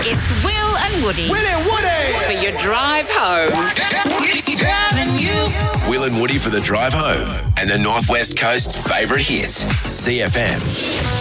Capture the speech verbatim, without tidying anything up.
It's Will and Woody. Will and Woody! For your drive home. Driving you. Will and Woody for the drive home. And the Northwest Coast's favourite hits, C F M.